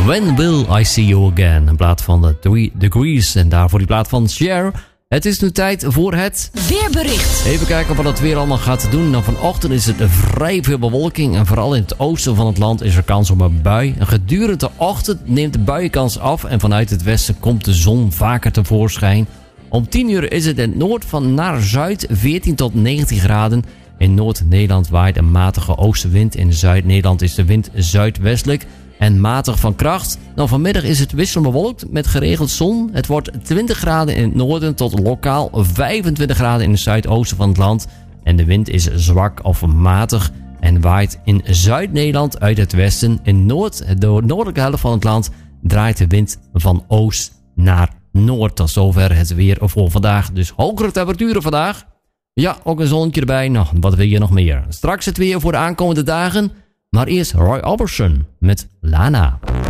When Will I See You Again? Een plaat van de 3 Degrees en daarvoor die plaat van Cher. Het is nu tijd voor het weerbericht. Even kijken wat het weer allemaal gaat doen. Nou, vanochtend is het vrij veel bewolking en vooral in het oosten van het land is er kans op een bui. En gedurende de ochtend neemt de buienkans af en vanuit het westen komt de zon vaker tevoorschijn. Om 10 uur is het in het noord van naar zuid 14 tot 19 graden. In Noord-Nederland waait een matige oostenwind. In Zuid-Nederland is de wind zuidwestelijk en matig van kracht. Dan vanmiddag is het wisselend bewolkt met geregeld zon. Het wordt 20 graden in het noorden tot lokaal 25 graden in het zuidoosten van het land. En de wind is zwak of matig en waait in Zuid-Nederland uit het westen. In de noordelijke helft van het land draait de wind van oost naar noord. Tot zover het weer voor vandaag. Dus hogere temperaturen vandaag. Ja, ook een zonnetje erbij. Nou, wat wil je nog meer? Straks het weer voor de aankomende dagen. Maar eerst Roy Orbison met Lana.